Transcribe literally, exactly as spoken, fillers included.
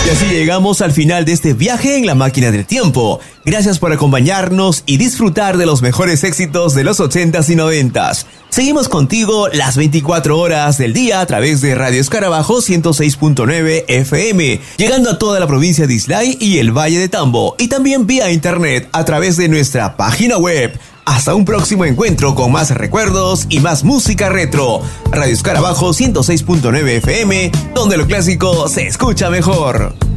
Y así llegamos al final de este viaje en la máquina del tiempo. Gracias por acompañarnos y disfrutar de los mejores éxitos de los ochentas y noventas. Seguimos contigo las veinticuatro horas del día a través de Radio Escarabajo ciento seis punto nueve F M, llegando a toda la provincia de Islay y el Valle de Tambo, y también vía internet a través de nuestra página web. Hasta un próximo encuentro con más recuerdos y más música retro. Radio Escarabajo ciento seis punto nueve F M, donde lo clásico se escucha mejor.